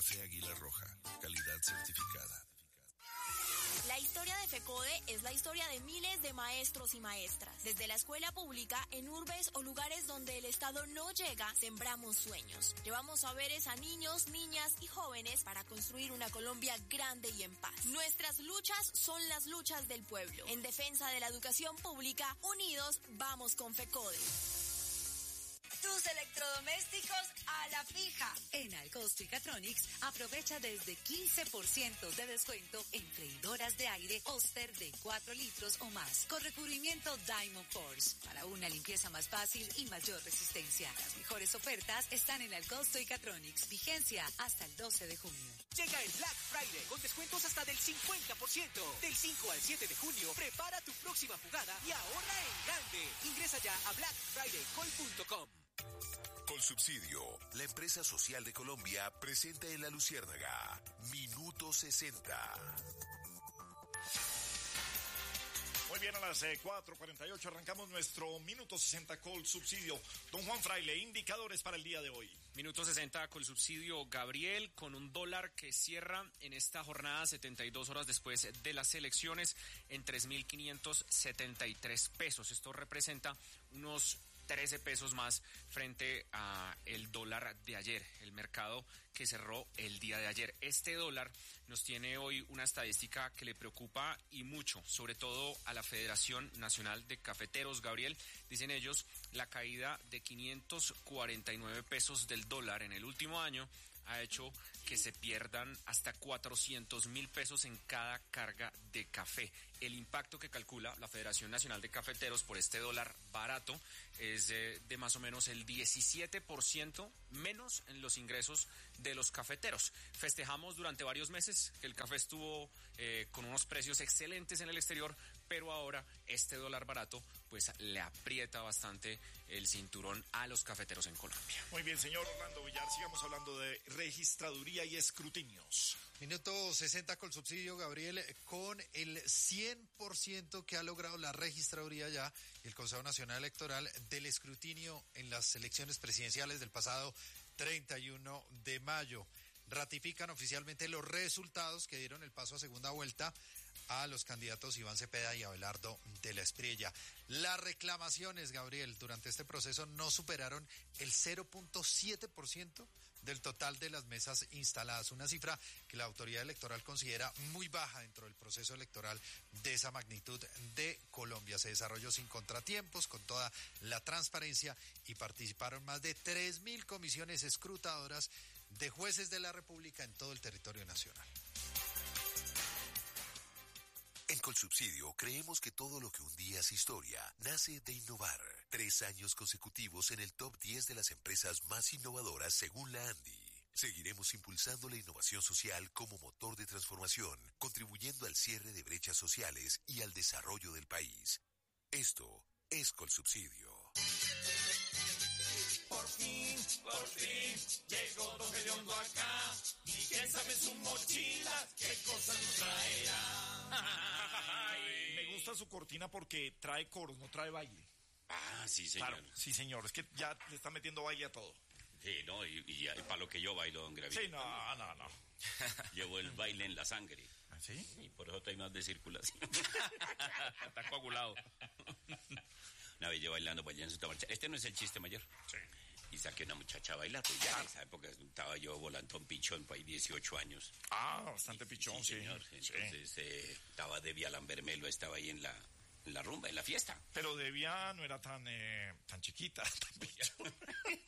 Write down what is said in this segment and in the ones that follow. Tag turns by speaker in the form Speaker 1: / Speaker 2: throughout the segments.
Speaker 1: Café Águila Roja, calidad certificada.
Speaker 2: La historia de FECODE es la historia de miles de maestros y maestras. Desde la escuela pública, en urbes o lugares donde el Estado no llega, sembramos sueños. Llevamos saberes a niños, niñas y jóvenes para construir una Colombia grande y en paz. Nuestras luchas son las luchas del pueblo. En defensa de la educación pública, unidos vamos con FECODE.
Speaker 3: Tus electrodomésticos a la fija. En Alcosto y Catronics aprovecha desde 15% de descuento en freidoras de aire Oster de 4 litros o más con recubrimiento Diamond Force para una limpieza más fácil y mayor resistencia. Las mejores ofertas están en Alcosto y Catronics. Vigencia hasta el 12 de junio.
Speaker 4: Llega el Black Friday con descuentos hasta del 50%. Del 5 al 7 de junio, prepara tu próxima jugada y ahorra en grande. Ingresa ya a blackfridaycol.com.
Speaker 1: Colsubsidio, la empresa social de Colombia, presenta en La Luciérnaga Minuto 60.
Speaker 5: Muy bien, a las 4:48 arrancamos nuestro Minuto 60 Colsubsidio. Don Juan Fraile, indicadores para el día de hoy.
Speaker 6: Minuto 60 Colsubsidio, Gabriel, con un dólar que cierra en esta jornada 72 horas después de las elecciones en 3.573 pesos. Esto representa unos 13 pesos más frente a el dólar de ayer, el mercado que cerró el día de ayer. Este dólar nos tiene hoy una estadística que le preocupa y mucho, sobre todo a la Federación Nacional de Cafeteros, Gabriel. Dicen ellos, la caída de 549 pesos del dólar en el último año ha hecho que se pierdan hasta 400.000 pesos en cada carga de café. El impacto que calcula la Federación Nacional de Cafeteros por este dólar barato es de más o menos el 17% menos en los ingresos de los cafeteros. Festejamos durante varios meses que el café estuvo con unos precios excelentes en el exterior, pero ahora este dólar barato pues le aprieta bastante el cinturón a los cafeteros en Colombia.
Speaker 5: Muy bien, señor Orlando Villar, sigamos hablando de registraduría y escrutinios.
Speaker 7: Minuto 60 Colsubsidio, Gabriel, con el 100% que ha logrado la registraduría ya, el Consejo Nacional Electoral, del escrutinio en las elecciones presidenciales del pasado 31 de mayo. Ratifican oficialmente los resultados que dieron el paso a segunda vuelta a los candidatos Iván Cepeda y Abelardo de la Espriella. Las reclamaciones, Gabriel, durante este proceso no superaron el 0.7% del total de las mesas instaladas, una cifra que la autoridad electoral considera muy baja dentro del proceso electoral de esa magnitud de Colombia. Se desarrolló sin contratiempos, con toda la transparencia, y participaron más de 3.000 comisiones escrutadoras de jueces de la República en todo el territorio nacional.
Speaker 1: En Colsubsidio creemos que todo lo que un día es historia nace de innovar. 3 años consecutivos en el top 10 de las empresas más innovadoras según la ANDI. Seguiremos impulsando la innovación social como motor de transformación, contribuyendo al cierre de brechas sociales y al desarrollo del país. Esto es Colsubsidio.
Speaker 8: Por fin, llegó Don Gediondo acá. Y quién sabe en su mochila qué cosas nos traerá.
Speaker 5: Me gusta su cortina porque trae coros, no trae baile.
Speaker 9: Ah, sí, señor.
Speaker 5: Claro, sí, señor, es que ya le está metiendo baile a todo.
Speaker 9: Sí, no, y para lo que yo bailo, don Gravito.
Speaker 5: Sí, no.
Speaker 9: Llevo el baile en la sangre.
Speaker 5: ¿Ah, sí?
Speaker 9: Y por eso estoy más de circulación.
Speaker 6: Está coagulado.
Speaker 9: Una vez yo bailando por allá en Santa Marcha. Este no es el chiste mayor.
Speaker 5: Sí.
Speaker 9: Y saqué una muchacha a bailar. Pues ya en esa época estaba yo volantón pichón, por ahí 18 años.
Speaker 5: Ah, bastante pichón, sí.
Speaker 9: Señor. Entonces estaba Devia Lambermelo, estaba ahí en la rumba, en la fiesta.
Speaker 5: Pero Devia no era tan chiquita, tan pichón.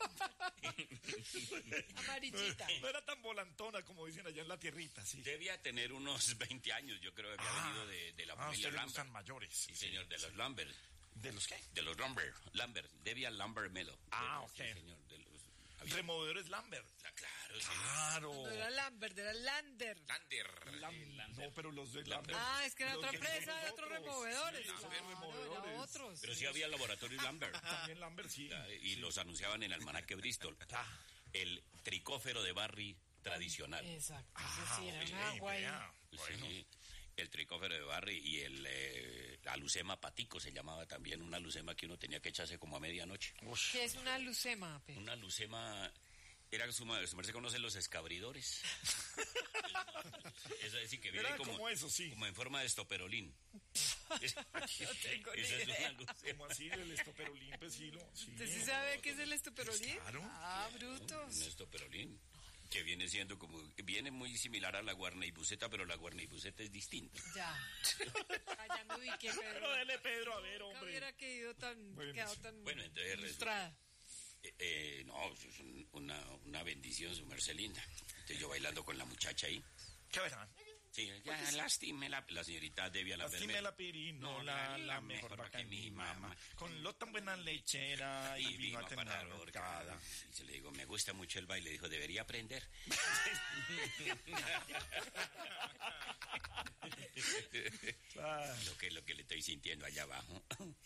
Speaker 3: Amarillita.
Speaker 5: No era tan volantona como dicen allá en la tierrita, sí.
Speaker 9: Debía tener unos 20 años, yo creo que había venido de la familia Lambert.
Speaker 5: Están mayores.
Speaker 9: Sí, señor, de los Lambert.
Speaker 5: ¿De los qué?
Speaker 9: De los Lambert, Devia Lambermelo.
Speaker 5: Ah, ok.
Speaker 9: Sí, señor, de los...
Speaker 5: Removedores Lambert.
Speaker 9: Claro,
Speaker 5: claro.
Speaker 3: No era Lambert, era Lander.
Speaker 5: No, pero los de Lambert.
Speaker 3: Ah, es que era otra empresa, de otros removedores.
Speaker 5: Sí,
Speaker 3: Claro, era otros.
Speaker 9: Pero sí había laboratorio Lambert.
Speaker 5: También Lambert, sí.
Speaker 9: Y los anunciaban en Almanaque Bristol. El tricófero de Barry tradicional.
Speaker 3: Exacto. Sí, era una agua ahí.
Speaker 5: Bueno.
Speaker 9: Sí. El tricófero de Barry y el alucema patico se llamaba también, una alucema que uno tenía que echarse como a medianoche.
Speaker 3: ¿Qué es una lucema, Pepe?
Speaker 9: Una alucema Era su merced conoce los escabridores. Eso es decir, que viene
Speaker 5: como eso, sí.
Speaker 9: Como en forma de estoperolín.
Speaker 3: No tengo ni
Speaker 9: Esa es
Speaker 3: idea.
Speaker 9: una luz.
Speaker 5: ¿Cómo así el estoperolín, pues sí, sí.
Speaker 3: ¿Usted sí sabe qué es el estoperolín?
Speaker 5: Claro.
Speaker 3: Ah, brutos.
Speaker 9: Un estoperolín. Que viene siendo viene muy similar a la guarneibuseta, pero la guarneibuseta es distinta.
Speaker 3: Ya. Allá me ubiqué, Pedro.
Speaker 5: Pero dele, Pedro, a ver,
Speaker 3: Nunca
Speaker 5: hombre.
Speaker 3: hubiera quedado tan
Speaker 9: Bueno, entonces
Speaker 3: ilustrada.
Speaker 9: no, eso es una bendición, su merced linda. Entonces yo bailando con la muchacha ahí.
Speaker 5: ¿Qué verán?
Speaker 9: Sí, ya lastime la señorita Devia la
Speaker 5: Lastime la pirinola, la mejor vaca que mi mamá. Con lo tan buena lechera y vino a tener horcada.
Speaker 9: Y se le digo, me gusta mucho el baile. Dijo, debería aprender. Lo que le estoy sintiendo allá abajo.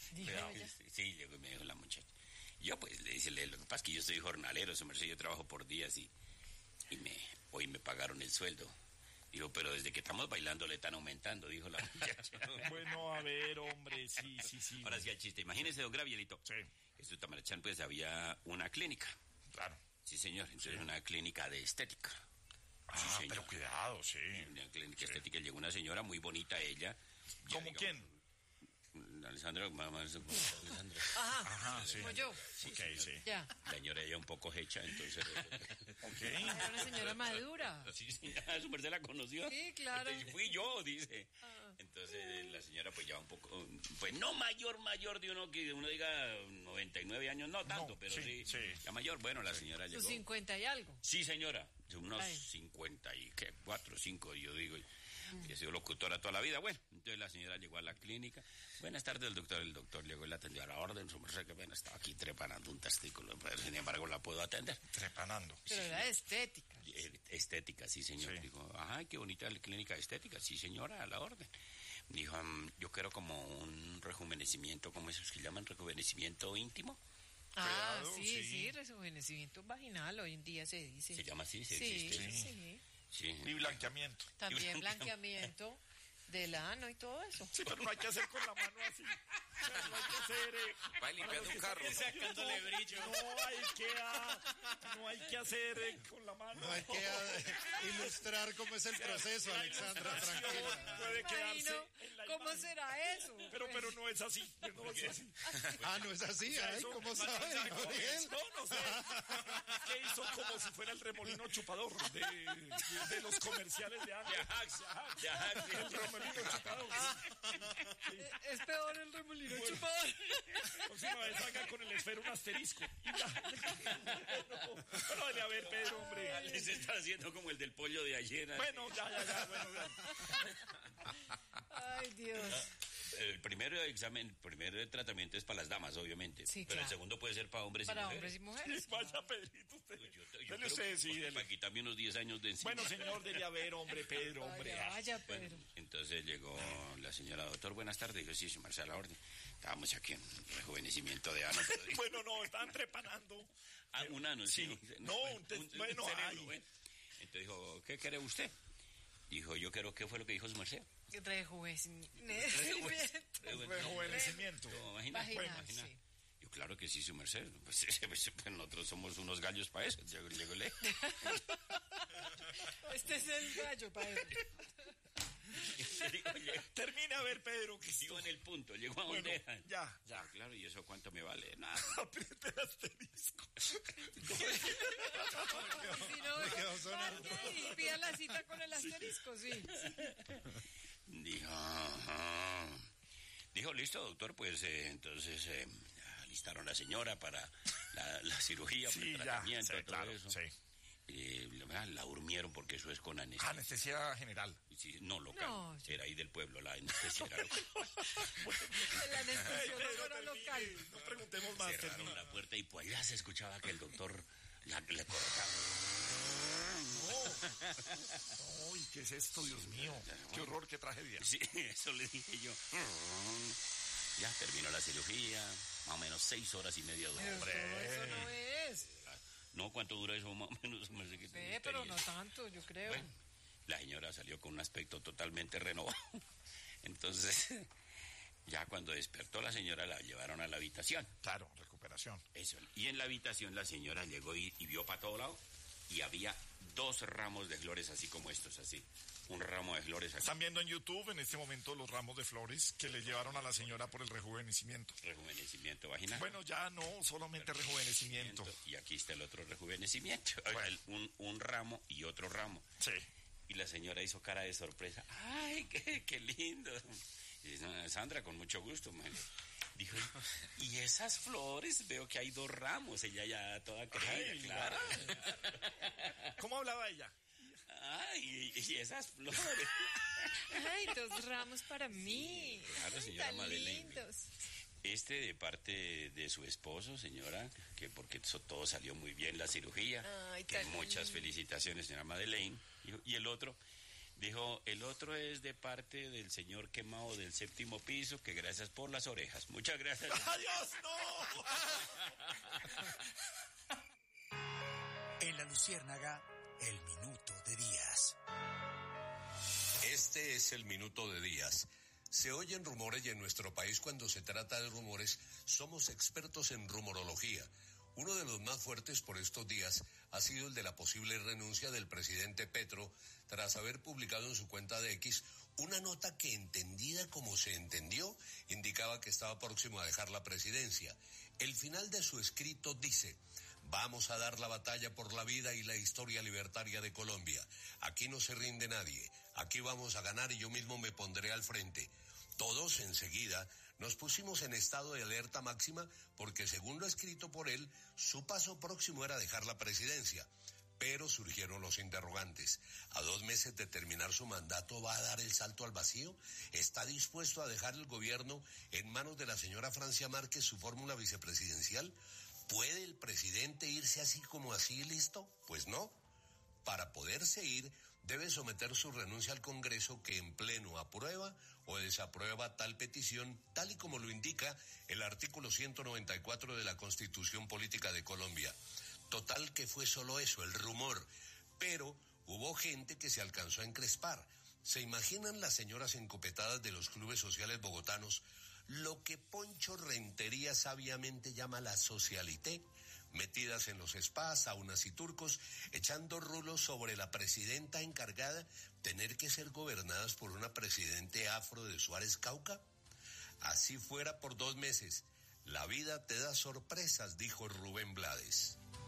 Speaker 9: Sí, llegó y me dijo la muchacha. Yo pues le dice, lo que pasa es que yo soy jornalero, su merced, yo trabajo por días y hoy me pagaron el sueldo. Digo, pero desde que estamos bailando le están aumentando, dijo la muchacha.
Speaker 5: Bueno, a ver, hombre, sí.
Speaker 9: Ahora sí el chiste. Imagínese, don Gabrielito.
Speaker 5: Sí.
Speaker 9: En su Tamarachán, pues, había una clínica.
Speaker 5: Claro.
Speaker 9: Sí, señor. Entonces, una clínica de estética. Sí, señor.
Speaker 5: Pero cuidado, sí.
Speaker 9: Una clínica estética. Llegó una señora muy bonita, ella. Ya,
Speaker 5: ¿Cómo
Speaker 9: digamos,
Speaker 5: quién?
Speaker 9: Alessandra, mamá, Alessandra.
Speaker 3: Ajá,
Speaker 5: sí.
Speaker 3: como yo.
Speaker 5: Sí, ok, sí.
Speaker 3: Ya.
Speaker 9: La señora ella un poco hecha, entonces...
Speaker 5: Ok.
Speaker 3: Era una señora madura.
Speaker 9: Sí, su merced la conoció.
Speaker 3: Sí, claro.
Speaker 9: Entonces, fui yo, dice. Entonces la señora pues ya un poco, pues no mayor de uno que uno diga 99 años, no tanto,
Speaker 5: No,
Speaker 9: pero sí,
Speaker 5: sí.
Speaker 9: ya mayor. Bueno, la señora
Speaker 3: Sus
Speaker 9: llegó.
Speaker 3: 50 y algo.
Speaker 9: Sí, señora, de unos
Speaker 3: Ay.
Speaker 9: 54, 5, yo digo. Y he sido locutora toda la vida. Bueno, entonces la señora llegó a la clínica. Buenas tardes, el doctor llegó y la atendió a la orden. Su merced, que ven, estaba aquí trepanando un testículo, pero sin embargo la puedo atender.
Speaker 5: Trepanando.
Speaker 3: Pero era de estética.
Speaker 9: Estética, sí, señor.
Speaker 5: Sí.
Speaker 9: Dijo, ay, qué bonita la clínica estética. Sí, señora, a la orden. Dijo, yo quiero como un rejuvenecimiento, como esos que llaman rejuvenecimiento íntimo.
Speaker 3: Ah,
Speaker 5: Cuidado,
Speaker 3: sí,
Speaker 5: sí.
Speaker 3: rejuvenecimiento vaginal hoy en día se dice.
Speaker 9: Se llama así, se
Speaker 3: Sí,
Speaker 9: existe.
Speaker 3: sí.
Speaker 9: Sí.
Speaker 5: Y blanqueamiento.
Speaker 3: También blanqueamiento del ano y todo eso.
Speaker 5: Sí, pero no hay que hacer con la mano así. O sea, no hay que hacer...
Speaker 6: Va limpiando un carro.
Speaker 9: Sacándole brillo.
Speaker 5: No hay que hacer con la mano.
Speaker 7: No hay que ilustrar cómo es el proceso, Alexandra, tranquila.
Speaker 5: Puede quedarse
Speaker 3: Imagino,
Speaker 5: en la
Speaker 3: ¿cómo
Speaker 5: imagen.
Speaker 3: será eso?
Speaker 5: Pero no es así. No es así.
Speaker 7: Ah, no es así, ay,
Speaker 5: Eso-
Speaker 7: ¿cómo sabe, Gabriel?
Speaker 5: No sé. ¿Qué hizo como si fuera el remolino chupador de los comerciales de antes? El remolino chupador.
Speaker 3: Es peor el remolino chupador.
Speaker 5: O si no, saca con el esfero un asterisco. Y ya. Pero dale a ver, Pedro, hombre.
Speaker 9: Les está haciendo como el del pollo de ayer.
Speaker 5: Bueno, ya, bueno, ya.
Speaker 3: Ay, Dios.
Speaker 9: El primer tratamiento es para las damas, obviamente.
Speaker 3: Sí,
Speaker 9: pero el
Speaker 3: claro.
Speaker 9: segundo puede ser para hombres
Speaker 3: Para
Speaker 9: y
Speaker 3: hombres
Speaker 9: mujeres.
Speaker 3: y mujeres.
Speaker 5: Vaya, Pedrito, usted.
Speaker 9: Yo
Speaker 5: Dele
Speaker 9: creo
Speaker 5: usted,
Speaker 9: que,
Speaker 5: sí,
Speaker 9: porque
Speaker 5: dele.
Speaker 9: para quitarme unos 10 años de encima.
Speaker 5: Bueno, señor, dele a ver, hombre, Pedro, hombre.
Speaker 3: Vaya,
Speaker 9: Bueno,
Speaker 3: Pedro.
Speaker 9: entonces llegó la señora, doctor, buenas tardes. Dijo, sí, su merced, a la orden. Estábamos aquí en rejuvenecimiento de ano. Pero dijo,
Speaker 5: Bueno, no, están trepanando.
Speaker 9: un ano,
Speaker 5: Sí. No, bueno,
Speaker 9: cerebro,
Speaker 5: ay.
Speaker 9: bueno. Entonces dijo, ¿qué quiere usted? Dijo, yo quiero, ¿qué fue lo que dijo su merced?
Speaker 3: Rejuvenecimiento.
Speaker 5: Rejuvenecimiento.
Speaker 3: Vaginal,
Speaker 9: Imagina.
Speaker 3: sí.
Speaker 9: Yo, claro que sí, su merced. Pues, nosotros somos unos gallos para eso. Llegó le.
Speaker 3: Este es el gallo, padre.
Speaker 5: Termine a ver, Pedro, que
Speaker 9: Llegó en el punto, llegó a
Speaker 5: Bueno,
Speaker 9: donde era.
Speaker 5: ya.
Speaker 9: Ah, claro, ¿y eso cuánto me vale? Nada.
Speaker 5: Apriete el asterisco.
Speaker 3: Si no,
Speaker 7: Me quedó sonando.
Speaker 3: vaya y pida la cita con el asterisco, sí.
Speaker 9: Dijo, listo, doctor, pues entonces alistaron a la señora para la cirugía, para el tratamiento, todo
Speaker 5: claro,
Speaker 9: eso.
Speaker 5: sí.
Speaker 9: La durmieron porque eso es con anestesia.
Speaker 5: Anestesia general.
Speaker 9: Sí, no local,
Speaker 3: No, sí.
Speaker 9: era ahí del pueblo, la anestesia era local.
Speaker 3: El anestesiólogo era local.
Speaker 5: No preguntemos más.
Speaker 9: Cerraron la puerta y pues ya se escuchaba que el doctor le cortaba.
Speaker 5: Uy, ¿qué es esto, Dios mío? Qué horror, qué tragedia.
Speaker 9: Sí, eso le dije yo. Ya terminó la cirugía, más o menos 6 horas y media duró.
Speaker 3: Eso no es.
Speaker 9: No, ¿cuánto dura eso más o menos? Me sé que
Speaker 3: Ve, pero no tanto, yo creo.
Speaker 9: Bueno, la señora salió con un aspecto totalmente renovado. Entonces, ya cuando despertó la señora la llevaron a la habitación.
Speaker 5: Claro, recuperación.
Speaker 9: Eso. Y en la habitación la señora llegó y vio para todo lado. y había 2 ramos de flores así como estos, así. Un ramo de flores aquí.
Speaker 5: Están viendo en YouTube en este momento los ramos de flores que le llevaron a la señora por el rejuvenecimiento.
Speaker 9: Rejuvenecimiento vaginal.
Speaker 5: Bueno, ya no, solamente rejuvenecimiento.
Speaker 9: Y aquí está el otro rejuvenecimiento.
Speaker 5: Bueno.
Speaker 9: Un ramo y otro ramo.
Speaker 5: Sí.
Speaker 9: Y la señora hizo cara de sorpresa. ¡Ay, qué lindo! Y dice, no, Sandra, con mucho gusto, man. Dijo, y esas flores, veo que hay 2 ramos. Ella ya toda creída, claro.
Speaker 5: ¿Cómo hablaba ella?
Speaker 9: Ay, y esas flores.
Speaker 10: Ay, 2 ramos para mí.
Speaker 9: Claro, señora
Speaker 10: Tan
Speaker 9: Madeleine.
Speaker 10: lindos.
Speaker 9: De parte de su esposo, señora, que porque todo salió muy bien, la cirugía.
Speaker 10: Ay,
Speaker 9: que
Speaker 10: tan
Speaker 9: muchas
Speaker 10: lindo.
Speaker 9: felicitaciones, señora Madeleine. Y el otro, dijo, el otro es de parte del señor quemado del 7º piso, que gracias por las orejas. Muchas gracias.
Speaker 5: ¡Adiós, no!
Speaker 11: En la Luciérnaga, el minuto de Díaz.
Speaker 12: Este es el minuto de Díaz. Se oyen rumores y en nuestro país cuando se trata de rumores somos expertos en rumorología. Uno de los más fuertes por estos días ha sido el de la posible renuncia del presidente Petro tras haber publicado en su cuenta de X una nota que, entendida como se entendió, indicaba que estaba próximo a dejar la presidencia. El final de su escrito dice: vamos a dar la batalla por la vida y la historia libertaria de Colombia. Aquí no se rinde nadie. Aquí vamos a ganar y yo mismo me pondré al frente. Todos enseguida nos pusimos en estado de alerta máxima porque, según lo escrito por él, su paso próximo era dejar la presidencia. Pero surgieron los interrogantes. ¿A 2 meses de terminar su mandato va a dar el salto al vacío? ¿Está dispuesto a dejar el gobierno en manos de la señora Francia Márquez, su fórmula vicepresidencial? ¿Puede el presidente irse así como así, listo? Pues no. Para poderse ir, debe someter su renuncia al Congreso, que en pleno aprueba o desaprueba tal petición, tal y como lo indica el artículo 194 de la Constitución Política de Colombia. Total que fue solo eso, el rumor. Pero hubo gente que se alcanzó a encrespar. ¿Se imaginan las señoras encopetadas de los clubes sociales bogotanos lo que Poncho Rentería sabiamente llama la socialité, metidas en los spas, saunas y turcos, echando rulos sobre la presidenta encargada, tener que ser gobernadas por una presidente afro de Suárez Cauca? Así fuera por 2 meses. La vida te da sorpresas, dijo Rubén Blades.